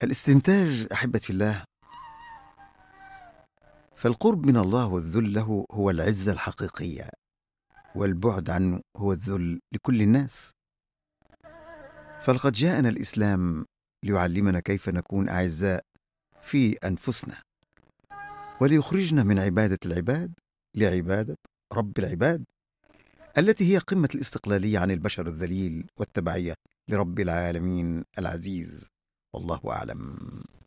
الاستنتاج أحبتي الله، فالقرب من الله والذل له هو العزة الحقيقية، والبعد عنه هو الذل لكل الناس. فلقد جاءنا الإسلام ليعلمنا كيف نكون أعزاء في أنفسنا، وليخرجنا من عبادة العباد لعبادة رب العباد، التي هي قمة الاستقلالية عن البشر الذليل والتبعية لرب العالمين العزيز. والله أعلم.